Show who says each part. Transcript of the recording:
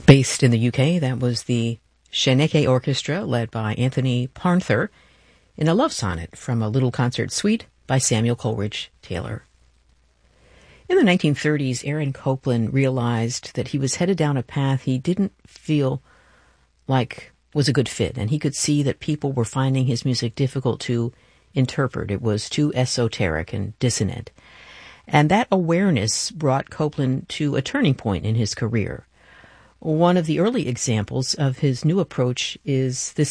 Speaker 1: Based in the UK, that was the Shaneke Orchestra, led by Anthony Parnther, in a love sonnet from a little concert suite by Samuel Coleridge Taylor. In the 1930s, Aaron Copland realized that he was headed down a path he didn't feel like was a good fit, and he could see that people were finding his music difficult to interpret. It was too esoteric and dissonant. And that awareness brought Copland to a turning point in his career. One of the early examples of his new approach is this